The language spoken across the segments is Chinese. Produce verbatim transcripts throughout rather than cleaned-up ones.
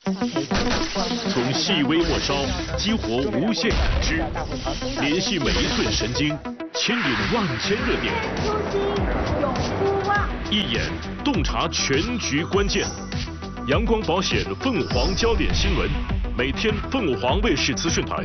从细微末梢激活无限感知，联系每一寸神经，牵引万千热点。 呼吸，永不忘。 一眼洞察全局关键。阳光保险凤凰焦点新闻，每天凤凰卫视资讯台。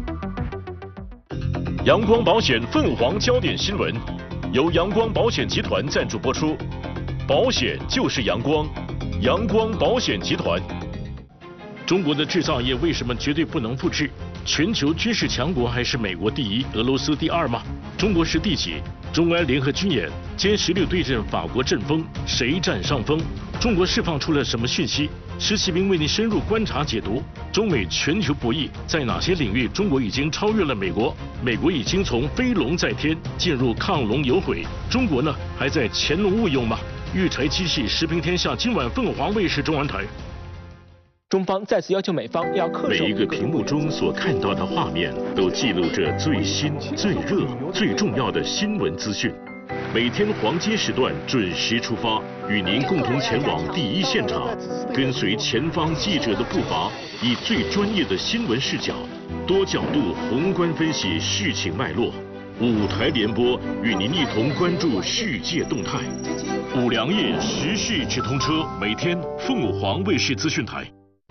阳光保险凤凰焦点新闻由阳光保险集团赞助播出，保险就是阳光，阳光保险集团。中国的制造业为什么绝对不能复制？全球军事强国还是美国第一，俄罗斯第二吗？中国是第几？中安联合军演歼十六对阵法国阵风，谁占上风？中国释放出了什么讯息？施启明为您深入观察解读中美全球博弈，在哪些领域中国已经超越了美国？美国已经从飞龙在天进入亢龙有悔，中国呢还在潜龙勿用吗？育才机器时评天下，今晚凤凰卫视中文台。 中方再次要求美方要恪守。 每一个屏幕中所看到的画面，都记录着最新、最热、最重要的新闻资讯。每天黄金时段准时出发，与您共同前往第一现场，跟随前方记者的步伐，以最专业的新闻视角，多角度宏观分析事情脉络。五台联播与您一同关注世界动态。五粮液时事直通车，每天凤凰卫视资讯台。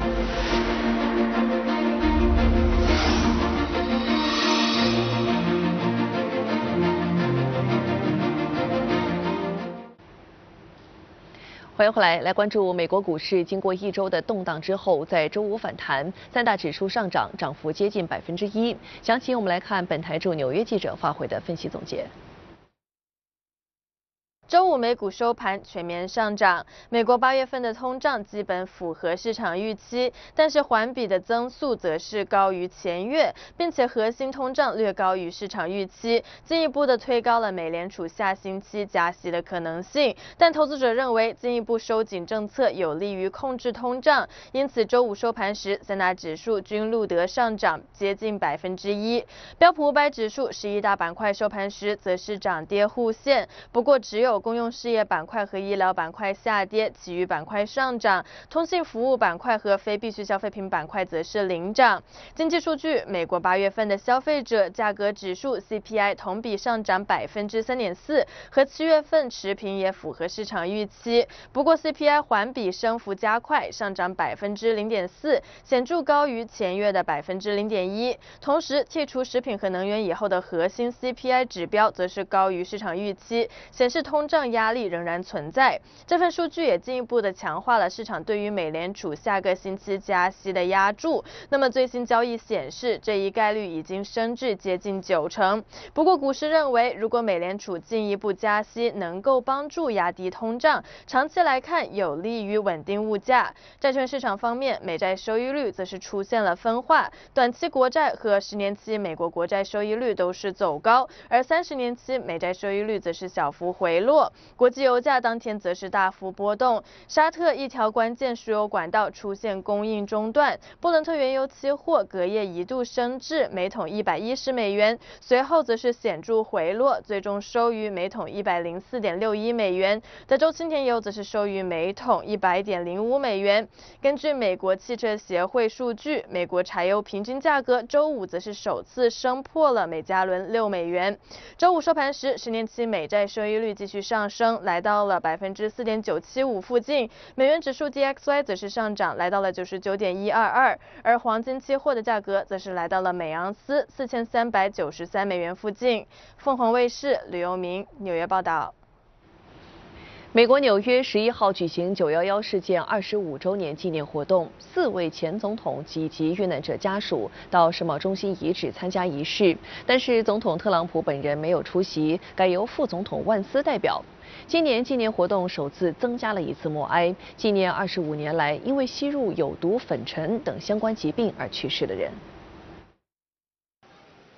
欢迎回来，来关注美国股市。经过一周的动荡之后，在周五反弹，三大指数上涨，涨幅接近百分之一。详情我们来看本台驻纽约记者发回的分析总结。 周五美股收盘全面上涨，美国八月份的通胀基本符合市场预期，但是环比的增速则是高于前月，并且核心通胀略高于市场预期，进一步的推高了美联储下星期加息的可能性。但投资者认为进一步收紧政策有利于控制通胀，因此周五收盘时，三大指数均录得上涨接近百分之一。标普五百指数十一大板块收盘时则是涨跌互现，不过只有公用事业板块和医疗板块下跌，其余板块上涨。通信服务板块和非必需消费品板块则是领涨。经济数据，美国八月份的消费者价格指数 C P I 同比上涨百分之三点四，和七月份持平，也符合市场预期。不过 C P I 环比升幅加快，上涨百分之零点四，显著高于前月的百分之零点一。同时，剔除食品和能源以后的核心 C P I 指标则是高于市场预期，显示通胀压力仍然存在。这份数据也进一步的强化了市场对于美联储下个星期加息的押注。那么最新交易显示，这一概率已经升至接近九成。不过股市认为，如果美联储进一步加息，能够帮助压低通胀，长期来看有利于稳定物价。债券市场方面，美债收益率则是出现了分化，短期国债和十年期美国国债收益率都是走高，而三十年期美债收益率则是小幅回落。国际油价当天则是大幅波动，沙特一条关键输油管道出现供应中断，布伦特原油期货隔夜一度升至每桶一百一十美元，随后则是显著回落，最终收于每桶一百零四点六一美元。德州轻田油则是收于每桶一百点零五美元。根据美国汽车协会数据，美国柴油平均价格周五则是首次升破了每加仑六美元。周五收盘时，十年期美债收益率继续上升，来到了百分之四点九七五附近。美元指数 D X Y 则是上涨，来到了九十九点一二二，而黄金期货的价格则是来到了每盎司四千三百九十三美元附近。凤凰卫视吕游明纽约报道。 美国纽约十一号举行九一一事件二十五周年纪念活动，四位前总统以及遇难者家属到世贸中心遗址参加仪式，但是总统特朗普本人没有出席，改由副总统万斯代表。今年纪念活动首次增加了一次默哀，纪念二十五年来因为吸入有毒粉尘等相关疾病而去世的人。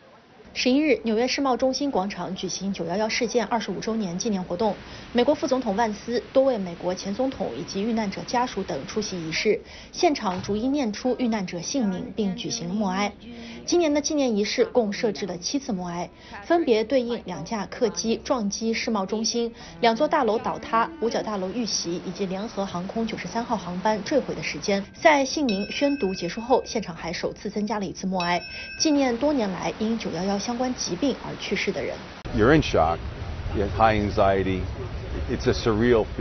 十一日，纽约世贸中心广场举行九一一事件二十五周年纪念活动。美国副总统万斯、多位美国前总统以及遇难者家属等出席仪式，现场逐一念出遇难者姓名，并举行默哀。今年的纪念仪式共设置了七次默哀，分别对应两架客机撞击世贸中心、两座大楼倒塌、五角大楼遇袭以及联合航空九十三号航班坠毁的时间。在姓名宣读结束后，现场还首次增加了一次默哀，纪念多年来因九一一相关疾病而去世的人。 You're in shock. You have high anxiety. It's a surreal feeling.